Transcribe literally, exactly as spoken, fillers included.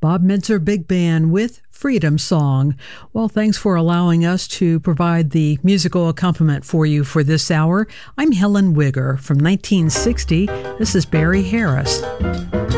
Bob Mintzer Big Band with Freedom Song. Well, thanks for allowing us to provide the musical accompaniment for you for this hour. I'm Helen Wigger from nineteen sixty. This is Barry Harris.